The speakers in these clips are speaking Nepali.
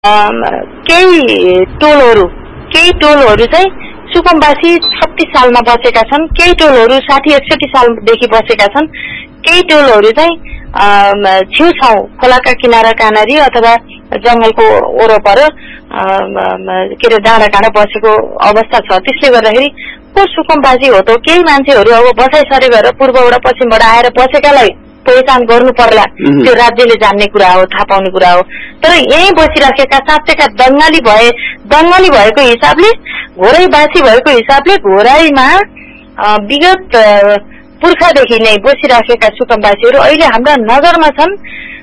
केही टोलहरू चाहिँ सुकुम्बासी 36 सालमा बसेका छन्, केही टोलहरू 60-61 सालदेखि बसेका छन्, केही टोलहरू चाहिँ छेउछाउ खोलाका किनारा कानारी अथवा जंगलको वरपर के अरे डाँडा काँडा बसेको अवस्था छ। त्यसले गर्दाखेरि को सुकुम्बासी हो त केही मान्छेहरू अब बसाइसरे भएर पूर्वबाट पश्चिमबाट आएर बसेकालाई पहिचान गर्नु पर्ला, त्यो राज्यले जान्ने कुरा हो, थाहा पाउने कुरा हो। तर यही बसिराखेका साँच्चैका दंगाली भएको हिसाबले, घोराईवासी भएको हिसाबले घोराईमा विगत पुर्खादेखि नै बसिराखेका सुकुम्बासीहरू अहिले हाम्रा नगरमा छन्।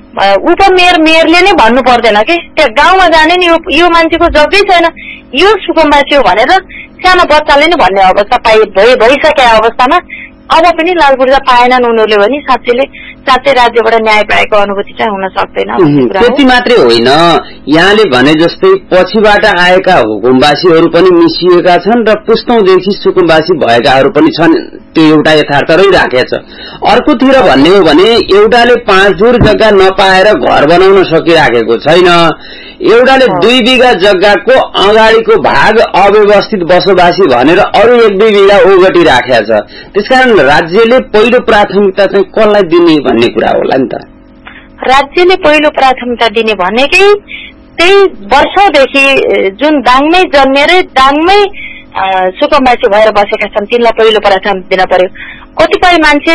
मेयरले नै भन्नु पर्दैन कि त्यहाँ गाउँमा जाने नि यो मान्छेको जग्गै छैन, यो सुकुम्बासी हो भनेर सानो बच्चाले नै भन्ने अवस्था भइसकेको अवस्थामा अब पनि लाल पूर्जा पाएनन् उनीहरूले भने साँच्चै राज्यबाट न्याय पाएको अनुभूति चाहिँ हुन सक्दैन। त्यति मात्रै होइन, यहाँले भने जस्तै पछिबाट आएका हुकुमवासीहरू पनि मिसिएका छन् र पुस्तौंदेखि सुकुम्बासी भएकाहरू पनि छन्, त्यो एउटा यथार्थ रहिराखेको छ। अर्कोतिर भन्ने हो भने एउटाले 5 जोर जग्गा नपाएर घर बनाउन सकिराखेको छैन, एउटाले 2 बिघा जग्गाको अगाडिको भाग अव्यवस्थित बसोबासी भनेर अरू 1-2 बिघा ओगटी राखेको छ। त्यसकारण राज्यले पहिलो प्राथमिकता चाहिँ कसलाई दिने भन्ने कुरा होला नि त। राज्यले पहिलो प्राथमिकता दिने भनेकै त्यही वर्षौंदेखि जुन दाङमै जन्मेर दाङमै सुकुम्बासी भएर बसेका छन् तिनलाई पहिलो प्राथमिकता दिन पर्यो। कतिपय मान्छे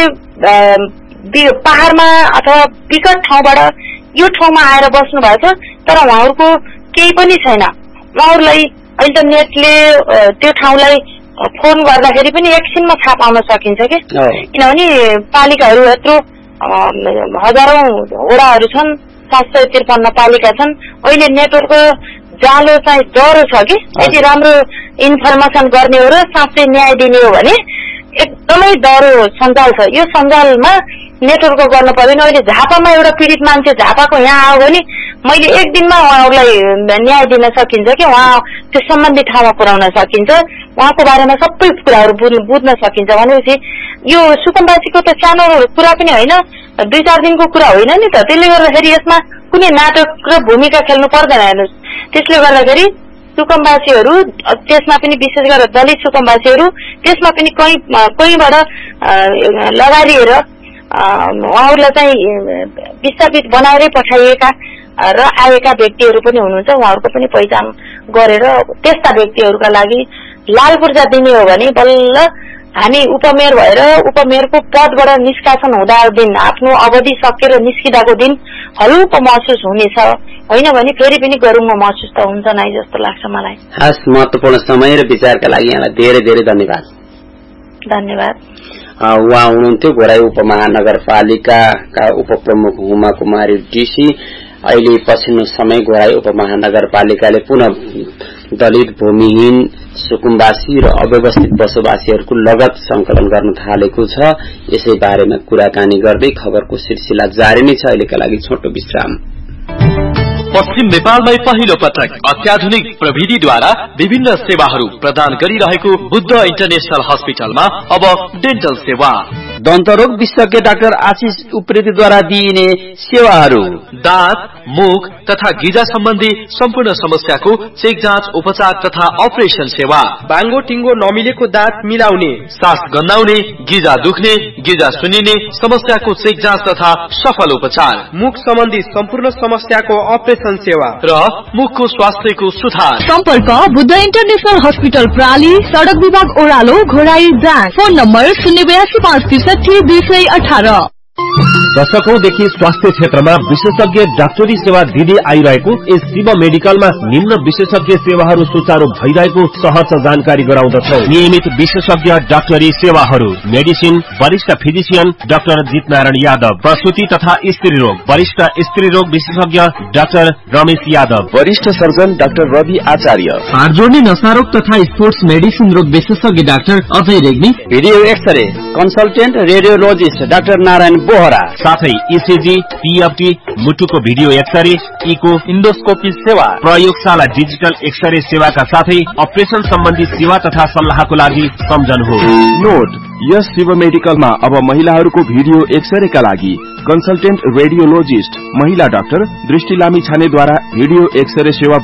पहाड़मा अथवा विकट ठाउँबाट यो ठाउँमा आएर बस्नु भएको छ, तर उहाँहरूको केही पनि छैन। उहाँहरूलाई अहिले त नेटले त्यो ठाउँलाई फोन गर्दाखेरि पनि एकछिनमा थाहा पाउन सकिन्छ कि, किनभने पालिकाहरू यत्रो हजारौं वडाहरू छन्, 753 पालिका छन्। अहिले नेटवर्कको जालो चाहिँ डह्रो छ कि, यति राम्रो इन्फर्मेसन गर्ने हो र साँच्चै न्याय दिने हो भने एकदमै डह्रो सञ्जाल छ। यो सञ्जालमा नेटवर्क गर्न पर्दैन। अहिले झापामा एउटा पीडित मान्छे झापाको यहाँ आयो भने मैले एक दिनमा उहाँहरूलाई न्याय दिन सकिन्छ कि, उहाँ त्यो सम्बन्धित ठाउँमा पुर्याउन सकिन्छ, उहाँको बारेमा सबै कुराहरू बुझ्न सकिन्छ। भनेपछि यो सुकुम्बासीको त सानो कुरा पनि होइन, 2-4 दिनको कुरा होइन नि त। त्यसले गर्दाखेरि यसमा कुनै नाटक र भूमिका खेल्नु पर्दैन। हेर्नुहोस्, त्यसले गर्दाखेरि सुकुम्बासीहरू, त्यसमा पनि विशेष गरेर दलित सुकुम्बासीहरू, त्यसमा पनि कहीँबाट लगारिएर उहाँहरूलाई चाहिँ विस्थापित बनाएरै पठाइएका र आएका व्यक्तिहरू पनि हुनुहुन्छ। उहाँहरूको पनि पहिचान गरेर त्यस्ता व्यक्तिहरूका लागि लाल पूर्जा दिने हो भने बल्ल हामी उपमेयर भएर उपमेयरको पदबाट निष्कासन हुँदा दिन, आफ्नो अवधि सकेर निस्किदाको दिन हलुको महसुस हुनेछ, होइन भने फेरि पनि गरुङमा महसुस त हुन्छ नै जस्तो लाग्छ मलाई। खास महत्वपूर्ण समय र विचारका लागि यहाँलाई धेरै धेरै धन्यवाद। धन्यवाद। उहाँ हुनुहुन्थ्यो घोराई उपमहानगरपालिकाका उपप्रमुख उमा कुमारी डीसी। अहिले पछिल्लो समय घोराई उपमहानगरपालिकाले पुनः दलित, भूमिहीन, सुकुम्बासी र अव्यवस्थित बसोबासीहरूको लगत संकलन गर्न थालेको छ। यसै बारेमा कुराकानी गर्दै खबरको सिलसिला जारी नै छ। अहिलेका लागि छोटो विश्राम। पश्चिम नेपालमै पहिलो पटक अत्याधुनिक प्रविधिद्वारा विभिन्न सेवाहरू प्रदान गरिरहेको बुद्ध इन्टरनेशनल हस्पिटलमा अब डेन्टल सेवा। दन्तरोग विशेषज्ञ डाक्टर आशिष उप्रेतीद्वारा दिइने सेवाहरू, दाँत, मुख तथा गिजा सम्बन्धी सम्पूर्ण समस्याको चेक जाँच, उपचार तथा अपरेसन सेवा, बाङ्गो टिङ्गो नमिलेको दाँत मिलाउने, सास गन्नाउने, गिजा दुख्ने, गिजा सुनिने समस्याको चेक जाँच तथा सफल उपचार, मुख सम्बन्धी सम्पूर्ण समस्याको अपरेसन सेवा र मुखको स्वास्थ्यको सुधार। सम्पर्क बुद्ध इन्टरनेशनल हस्पिटल प्राली, सडक विभाग ओह्रालो, घोराई जाँच। Phone number 082563218। दशकौंदेखि स्वास्थ्य क्षेत्रमा विशेषज्ञ डाक्टरी सेवा दिँदै आइरहेको यस शिव मेडिकलमा निम्न विशेषज्ञ सेवाहरू सुचारू भइरहेको सहज जानकारी गराउँदछौ। नियमित विशेषज्ञ डाक्टरी सेवाहरू, मेडिसिन, वरिष्ठ फिजिशियन डाक्टर जितनारायण यादव, प्रसूति तथा स्त्री रोग वरिष्ठ स्त्री रोग विशेषज्ञ डाक्टर रमेश यादव, वरिष्ठ सर्जन डाक्टर रवि आचार्य, हाड जोड्ने नशारोग तथा स्पोर्ट्स मेडिसिन रोग विशेषज्ञ doctor Ajay Regmi, video x-ray consultant radiologist doctor Narayan Bohra, साथै ईसीजी, टीएफटी, मुटुको भिडियो एक्सरे, इको, इन्डोस्कोपी सेवा, प्रयोगशाला डिजिटल एक्सरे सेवाका साथै अपरेशन सम्बन्धी सेवा तथा सल्लाहको लागि सम्झनुहोस्। नोट, यस शिव मेडिकलमा अब महिलाहरूको भिडियो एक्सरेका लागि कन्सल्टेन्ट रेडियोलोजिस्ट, महिला डाक्टर दृष्टि लामिछानेद्वारा भिडियो एक्सरे सेवा